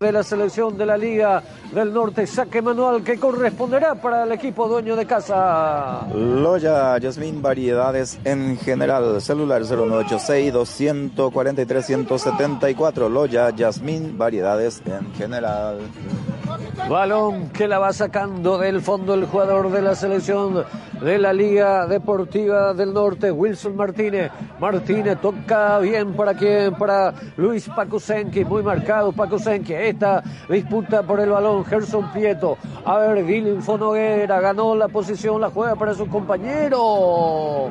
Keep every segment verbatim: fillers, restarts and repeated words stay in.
de la selección de la Liga del Norte. Saque manual que corresponderá para el equipo dueño de casa. Loya Yasmín, variedades en general. Celular cero nueve ocho seis, dos cuatro tres, uno siete cuatro. Loya Yasmín, variedades en general. Balón que la va sacando del fondo el jugador de la selección de la Liga Deportiva del Norte, Wilson Martínez. Martínez toca bien para quién, para Luis Pacusenki, muy marcado Pacusenki. Esta disputa por el balón, Gerson Prieto. A ver, Dilinfo Noguera ganó la posición, la juega para su compañero.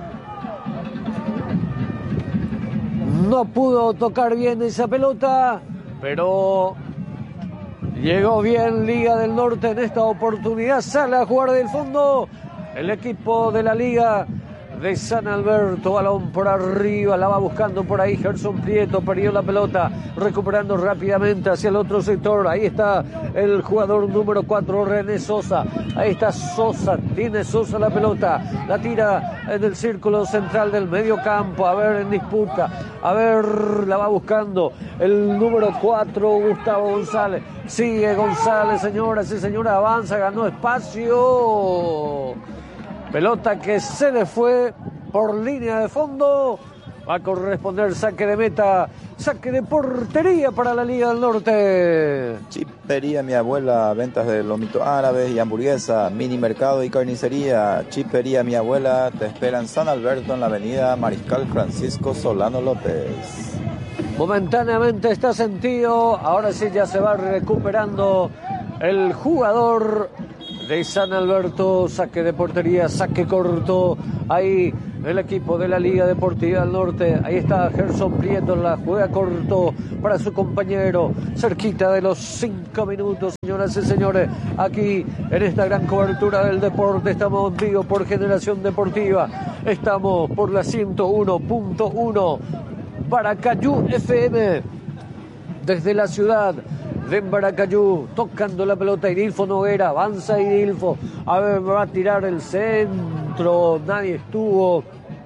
No pudo tocar bien esa pelota, pero llegó bien Liga del Norte en esta oportunidad. Sale a jugar del fondo el equipo de la Liga de San Alberto. Balón por arriba, la va buscando por ahí Gerson Prieto, perdió la pelota, recuperando rápidamente hacia el otro sector. Ahí está el jugador número cuatro, René Sosa. Ahí está Sosa, tiene Sosa la pelota, la tira en el círculo central del medio campo. A ver, en disputa, a ver, la va buscando el número cuatro, Gustavo González. Sigue González, señoras y señores, avanza, ganó espacio. Pelota que se le fue por línea de fondo. Va a corresponder saque de meta, saque de portería para la Liga del Norte. Chipería Mi Abuela, ventas de lomito árabes y hamburguesa, mini mercado y carnicería. Chipería Mi Abuela te espera en San Alberto, en la avenida Mariscal Francisco Solano López. Momentáneamente está sentido, ahora sí ya se va recuperando el jugador de San Alberto. Saque de portería, saque corto. Ahí el equipo de la Liga Deportiva del Norte. Ahí está Gerson Prieto, la juega corto para su compañero. Cerquita de los cinco minutos, señoras y señores. Aquí en esta gran cobertura del deporte. Estamos en vivo por Generación Deportiva. Estamos por la ciento uno punto uno Baracayú F M. Desde la ciudad de Baracayú, tocando la pelota Idilfo Noguera, avanza Idilfo, a ver, va a tirar el centro, nadie estuvo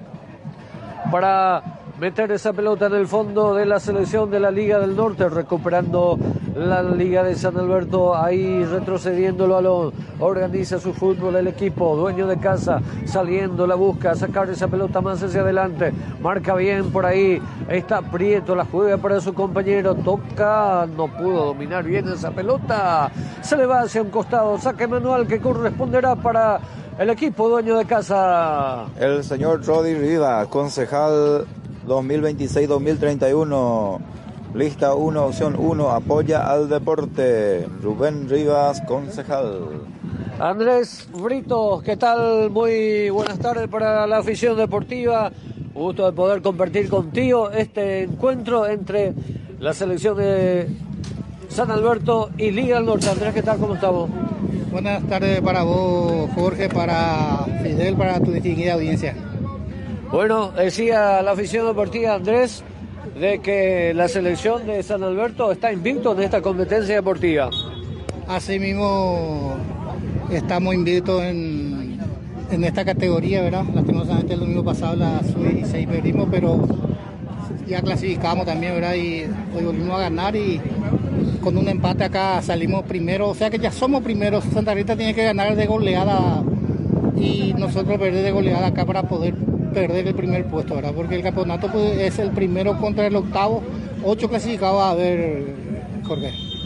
para meter esa pelota en el fondo de la selección de la Liga del Norte, recuperando la Liga de San Alberto, ahí retrocediendo el balón, organiza su fútbol el equipo, dueño de casa, saliendo, la busca, sacar esa pelota más hacia adelante, marca bien por ahí, está Prieto, la juega para su compañero, toca, no pudo dominar bien esa pelota, se le va hacia un costado, saque manual que corresponderá para el equipo dueño de casa. El señor Rodi Rivas, concejal dos mil veintiséis dos mil treinta y uno, lista uno, opción uno, apoya al deporte. Rubén Rivas, concejal. Andrés Brito, ¿qué tal? Muy buenas tardes para la afición deportiva. Gusto de poder compartir contigo este encuentro entre la selección de San Alberto y Liga del Norte. Andrés, ¿qué tal? ¿Cómo estamos? Buenas tardes para vos, Jorge, para Fidel, para tu distinguida audiencia. Bueno, decía la afición deportiva, Andrés, de que la selección de San Alberto está invicto en esta competencia deportiva. Así mismo estamos invictos en, en esta categoría, ¿verdad? Lastimosamente el domingo pasado la sub dieciséis perdimos, pero ya clasificamos también, ¿verdad? Y hoy volvimos a ganar y con un empate acá salimos primero, o sea que ya somos primeros. Santa Rita tiene que ganar de goleada y nosotros perder de goleada acá para poder perder el primer puesto, ¿verdad? Porque el campeonato pues, es el primero contra el octavo, ocho clasificados a ver, Jorge.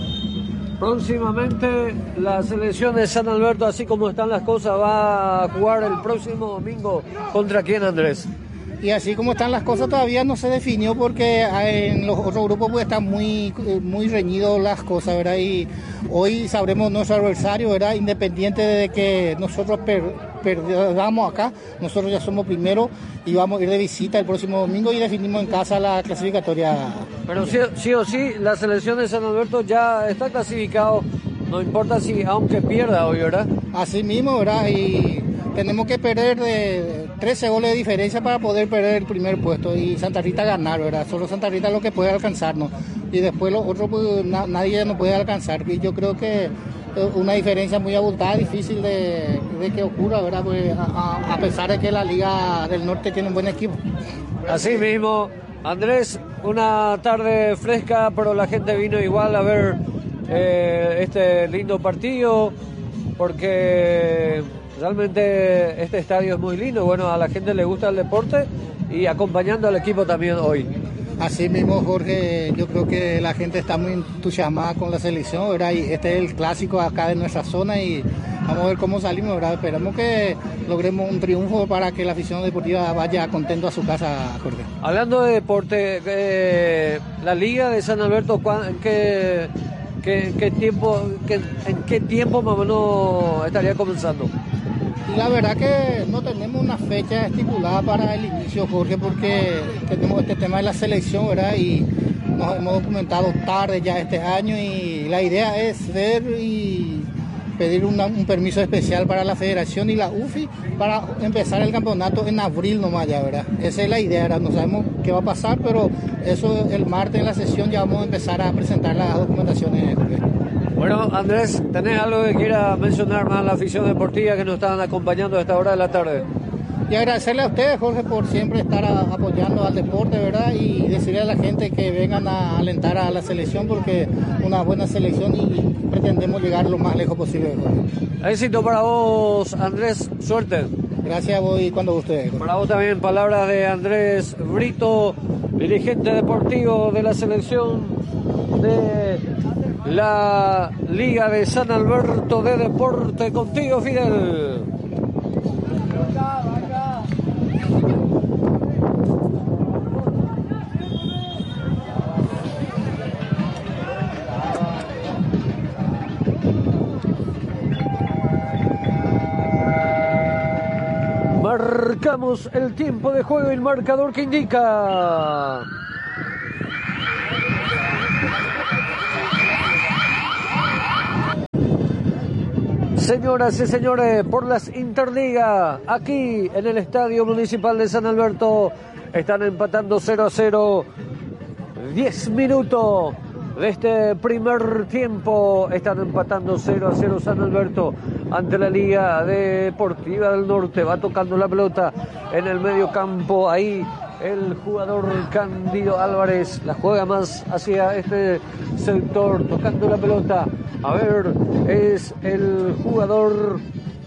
Próximamente la selección de San Alberto, así como están las cosas, va a jugar el próximo domingo. ¿Contra quién, Andrés? Y así como están las cosas todavía no se definió porque en los otros grupos pues están muy, muy reñidos las cosas, ¿verdad? Y hoy sabremos nuestro adversario, ¿verdad? Independiente de que nosotros per, perdamos acá, nosotros ya somos primeros y vamos a ir de visita el próximo domingo y definimos en casa la clasificatoria. Pero sí, sí o sí, la selección de San Alberto ya está clasificado, no importa si, aunque pierda hoy, ¿verdad? Así mismo, ¿verdad? Y tenemos que perder de trece goles de diferencia para poder perder el primer puesto y Santa Rita ganar, ¿verdad? Solo Santa Rita es lo que puede alcanzarnos y después los otros pues, na, nadie nos puede alcanzar y yo creo que una diferencia muy abultada, difícil de, de que ocurra, ¿verdad? Pues a, a pesar de que la Liga del Norte tiene un buen equipo. Así mismo, Andrés, una tarde fresca, pero la gente vino igual a ver eh, este lindo partido, porque realmente este estadio es muy lindo. Bueno, a la gente le gusta el deporte y acompañando al equipo también hoy. Así mismo, Jorge, yo creo que la gente está muy entusiasmada con la selección, ¿verdad? Y este es el clásico acá de nuestra zona y vamos a ver cómo salimos, ¿verdad? Esperamos que logremos un triunfo para que la afición deportiva vaya contento a su casa, Jorge. Hablando de deporte, eh, la Liga de San Alberto, ¿en qué, qué, qué tiempo, qué, en qué tiempo más o menos estaría comenzando? La verdad que no tenemos una fecha estipulada para el inicio, Jorge, porque tenemos este tema de la selección, ¿verdad? Y nos hemos documentado tarde ya este año y la idea es ver y pedir una, un permiso especial para la federación y la U F I para empezar el campeonato en abril nomás ya, ¿verdad? Esa es la idea, ¿verdad? No sabemos qué va a pasar, pero eso el martes en la sesión ya vamos a empezar a presentar las documentaciones, Jorge. Bueno, Andrés, ¿tenés algo que quiera mencionar más a la afición deportiva que nos están acompañando a esta hora de la tarde? Y agradecerle a ustedes, Jorge, por siempre estar a, apoyando al deporte, ¿verdad? Y decirle a la gente que vengan a alentar a la selección, porque una buena selección y pretendemos llegar lo más lejos posible, Jorge. Éxito para vos, Andrés, suerte. Gracias a vos y cuando ustedes. Para vos también, palabras de Andrés Brito, dirigente deportivo de la selección de la Liga de San Alberto de Deporte. Contigo, Fidel. Marcamos el tiempo de juego y el marcador que indica señoras y señores, por las Interliga, aquí en el Estadio Municipal de San Alberto, están empatando cero a cero, diez minutos de este primer tiempo, están empatando cero a cero San Alberto ante la Liga Deportiva del Norte. Va tocando la pelota en el medio campo, ahí el jugador Cándido Álvarez la juega más hacia este sector, tocando la pelota. A ver, es el jugador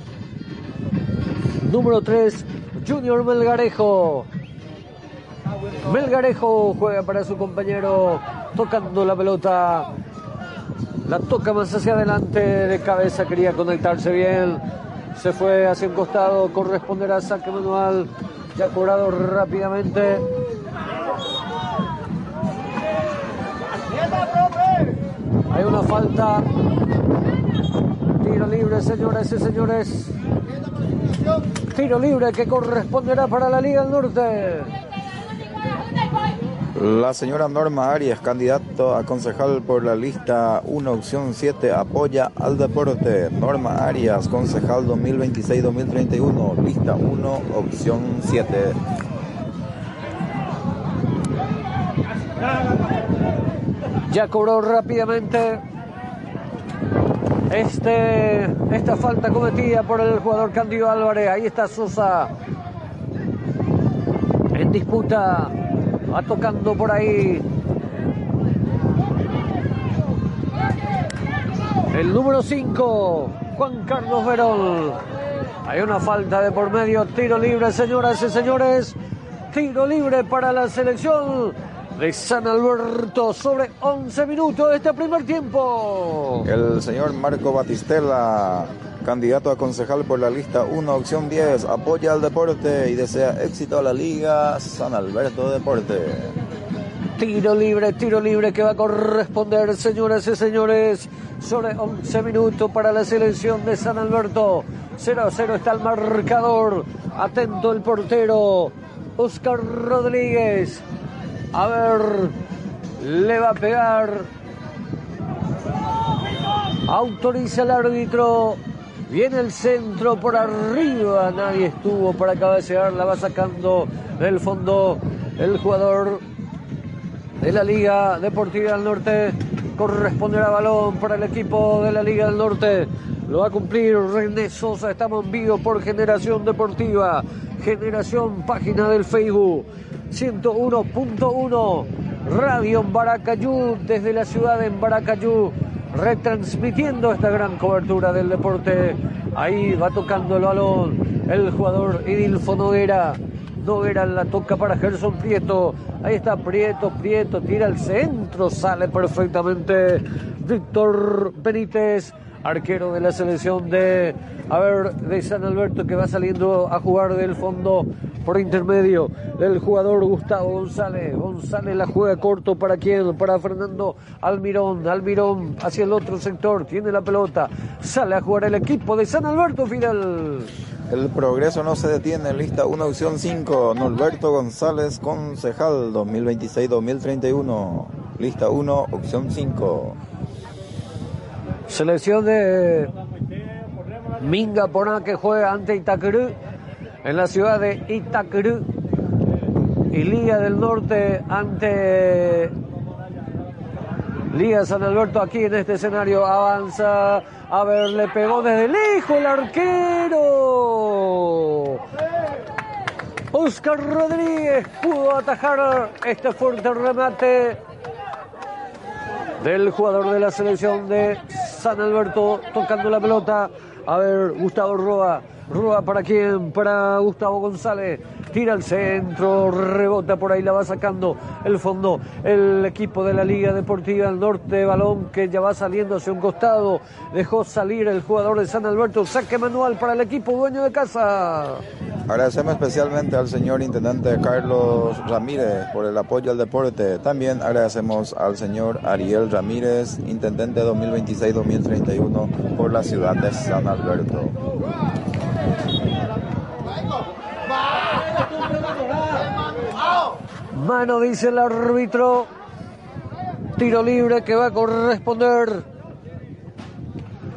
número tres, Junior Melgarejo. Melgarejo juega para su compañero, tocando la pelota. La toca más hacia adelante, de cabeza, quería conectarse bien. Se fue hacia un costado, corresponderá saque manual. Ya cobrado rápidamente. Hay una falta. Tiro libre, señoras y señores. Tiro libre que corresponderá para la Liga del Norte. La señora Norma Arias, candidato a concejal por la lista uno, opción siete, apoya al deporte. Norma Arias, concejal dos mil veintiséis dos mil treinta y uno, lista uno, opción siete. Ya cobró rápidamente este, esta falta cometida por el jugador Cándido Álvarez. Ahí está Sosa en disputa. Va tocando por ahí el número cinco, Juan Carlos Verón. Hay una falta de por medio. Tiro libre, señoras y señores. Tiro libre para la selección de San Alberto sobre once minutos de este primer tiempo. El señor Marco Batistella, candidato a concejal por la lista uno, opción diez, apoya al deporte y desea éxito a la Liga San Alberto Deporte. Tiro libre, tiro libre que va a corresponder, señoras y señores, sobre once minutos para la selección de San Alberto. cero a cero está el marcador. Atento el portero, Oscar Rodríguez. A ver, le va a pegar. Autoriza el árbitro. Viene el centro por arriba, nadie estuvo para cabecear, la va sacando del fondo el jugador de la Liga Deportiva del Norte. Corresponderá balón para el equipo de la Liga del Norte. Lo va a cumplir René Sosa. Estamos en vivo por Generación Deportiva, Generación, página del Facebook. ciento uno punto uno. Radio en Baracayú, desde la ciudad de Baracayú, retransmitiendo esta gran cobertura del deporte. Ahí va tocando el balón el jugador Idilfo Noguera. Noguera la toca para Gerson Prieto. Ahí está Prieto, Prieto tira al centro, sale perfectamente Víctor Benítez, arquero de la selección de, a ver, de San Alberto, que va saliendo a jugar del fondo por intermedio del jugador Gustavo González. González la juega corto, ¿para quién? Para Fernando Almirón. Almirón hacia el otro sector, tiene la pelota, sale a jugar el equipo de San Alberto, Fidel. El progreso no se detiene. Lista uno, opción cinco. Norberto González, concejal dos mil veintiséis dos mil treinta y uno. Lista uno, opción cinco. Selección de Minga Poná, que juega ante Itacurú en la ciudad de Itacurú. Y Liga del Norte ante Liga San Alberto. Aquí en este escenario avanza. A ver, le pegó desde lejos el arquero. Oscar Rodríguez pudo atajar este fuerte remate del jugador de la selección de San Alberto, tocando la pelota. A ver, Gustavo Roa. Roa, ¿para quién? Para Gustavo González. Tira al centro, rebota por ahí, la va sacando el fondo el equipo de la Liga Deportiva del Norte. Balón que ya va saliendo hacia un costado. Dejó salir el jugador de San Alberto. Saque manual para el equipo dueño de casa. Agradecemos especialmente al señor intendente Carlos Ramírez por el apoyo al deporte. También agradecemos al señor Ariel Ramírez, intendente dos mil veintiséis dos mil treinta y uno por la ciudad de San Alberto. Mano, dice el árbitro. Tiro libre que va a corresponder